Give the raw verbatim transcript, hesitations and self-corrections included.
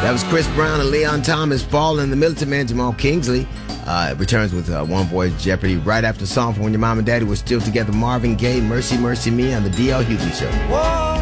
That was Chris Brown and Leon Thomas. Falling. The Militant Man, Jamal Kingsley, uh, returns with uh, One Voice Jeopardy right after a song from When Your Mom and Daddy Were Still Together. Marvin Gaye, Mercy, Mercy Me on the D L Hughley Show. Whoa.